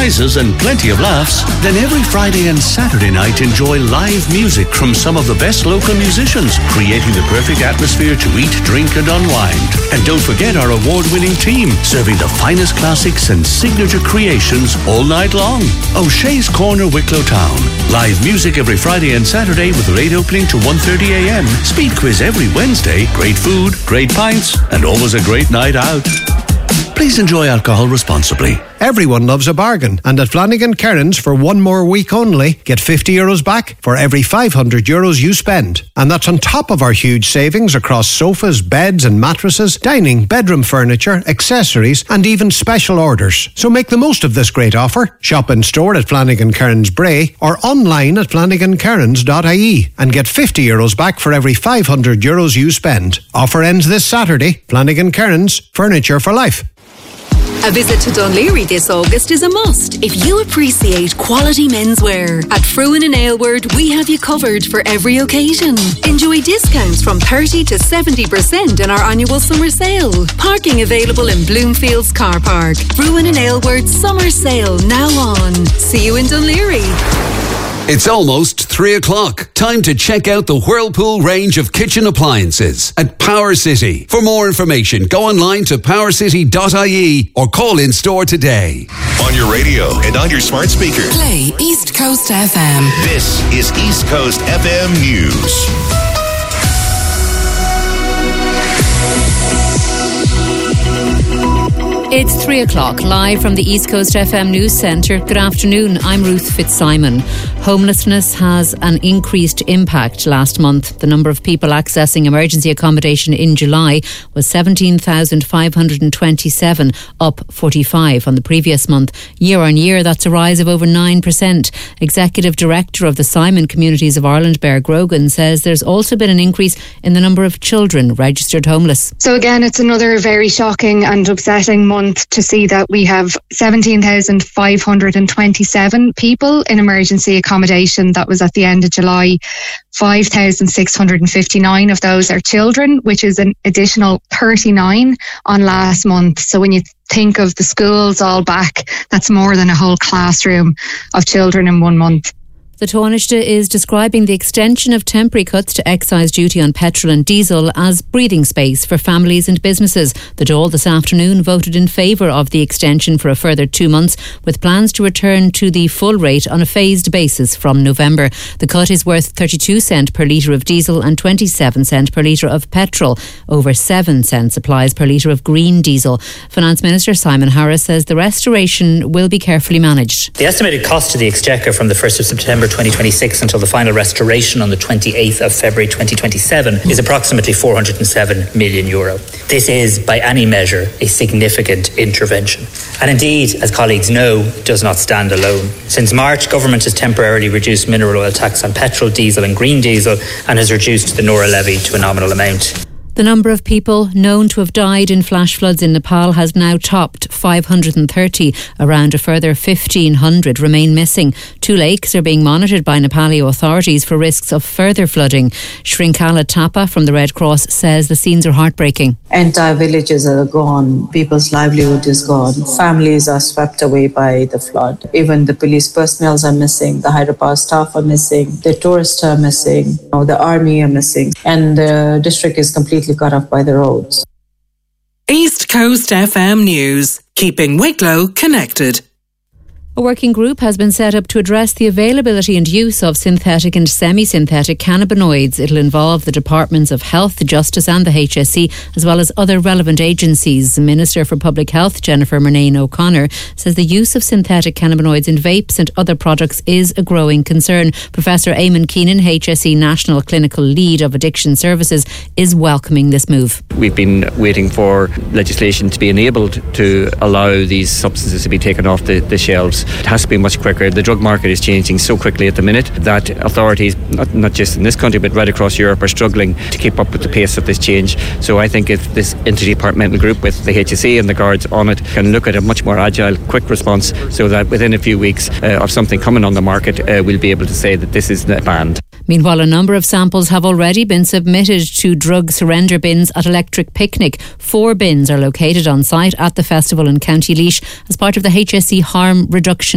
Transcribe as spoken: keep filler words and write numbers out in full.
prizes and plenty of laughs, then every Friday and Saturday night enjoy live music from some of the best local musicians, creating the perfect atmosphere to eat, drink and unwind. And don't forget our award-winning team, serving the finest classics and signature creations all night long. O'Shea's Corner, Wicklow Town. Live music every Friday and Saturday with late opening to one thirty a.m. Speed quiz every Wednesday. Great food, great pints, and always a great night out. Please enjoy alcohol responsibly. Everyone loves a bargain, and at Flanagan Kearns, for one more week only, get fifty euros back for every five hundred euros you spend. And that's on top of our huge savings across sofas, beds and mattresses, dining, bedroom furniture, accessories and even special orders. So make the most of this great offer. Shop in store at Flanagan Kearns Bray or online at flanagan kearns dot I E and get fifty euros back for every five hundred euros you spend. Offer ends this Saturday. Flanagan Kearns, furniture for life. A visit to Dunleary this August is a must if you appreciate quality menswear. At Fruin and Aylward, we have you covered for every occasion. Enjoy discounts from thirty to seventy percent in our annual summer sale. Parking available in Bloomfields Car Park. Fruin and Aylward summer sale now on. See you in Dunleary. It's almost three o'clock. Time to check out the Whirlpool range of kitchen appliances at Power City. For more information, go online to power city dot I E or call in store today. On your radio and on your smart speaker. Play East Coast F M. This is East Coast F M News. It's three o'clock, live from the East Coast F M News Centre. Good afternoon, I'm Ruth Fitzsimon. Homelessness has an increased impact last month. The number of people accessing emergency accommodation in July was seventeen thousand five hundred twenty-seven, up forty-five on the previous month. Year on year, that's a rise of over nine percent. Executive Director of the Simon Communities of Ireland, Bear Grogan, says there's also been an increase in the number of children registered homeless. So again, it's another very shocking and upsetting month to see that we have seventeen thousand five hundred twenty-seven people in emergency accommodation. That was at the end of July. five thousand six hundred fifty-nine of those are children, which is an additional thirty-nine on last month. So when you think of the schools all back, that's more than a whole classroom of children in one month. The Taoiseach is describing the extension of temporary cuts to excise duty on petrol and diesel as breathing space for families and businesses. The Dáil this afternoon voted in favour of the extension for a further two months, with plans to return to the full rate on a phased basis from November. The cut is worth thirty-two cents per litre of diesel and twenty-seven cents per litre of petrol. Over seven cents applies per litre of green diesel. Finance Minister Simon Harris says the restoration will be carefully managed. The estimated cost to the Exchequer from the first of September twenty twenty-six until the final restoration on the twenty-eighth of February twenty twenty-seven is approximately four hundred seven million euro. This is, by any measure, a significant intervention. And indeed, as colleagues know, does not stand alone. Since March, government has temporarily reduced mineral oil tax on petrol, diesel and green diesel and has reduced the Nora levy to a nominal amount. The number of people known to have died in flash floods in Nepal has now topped five hundred thirty. Around a further fifteen hundred remain missing. Two lakes are being monitored by Nepali authorities for risks of further flooding. Shrinkala Tapa from the Red Cross says the scenes are heartbreaking. Entire villages are gone. People's livelihood is gone. Families are swept away by the flood. Even the police personnel are missing. The hydropower staff are missing. The tourists are missing. The army are missing. And the district is completely cut off by the roads. East Coast F M News, keeping Wicklow connected. A working group has been set up to address the availability and use of synthetic and semi-synthetic cannabinoids. It'll involve the Departments of Health, Justice and the H S E, as well as other relevant agencies. Minister for Public Health, Jennifer Murnane O'Connor, says the use of synthetic cannabinoids in vapes and other products is a growing concern. Professor Eamon Keenan, H S E National Clinical Lead of Addiction Services, is welcoming this move. We've been waiting for legislation to be enabled to allow these substances to be taken off the, the shelves. It has to be much quicker. The drug market is changing so quickly at the minute that authorities, not, not just in this country but right across Europe, are struggling to keep up with the pace of this change. So I think if this interdepartmental group with the H S E and the guards on it can look at a much more agile, quick response so that within a few weeks uh, of something coming on the market, uh, we'll be able to say that this is banned. Meanwhile, a number of samples have already been submitted to drug surrender bins at Electric Picnic. Four bins are located on site at the festival in County Laois as part of the H S E harm reduction